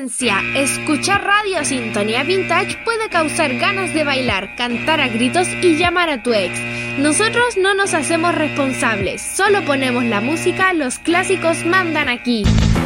Advertencia: escuchar Radio Sintonía Vintage puede causar ganas de bailar, cantar a gritos y llamar a tu ex. Nosotros no nos hacemos responsables, solo ponemos la música, los clásicos mandan aquí.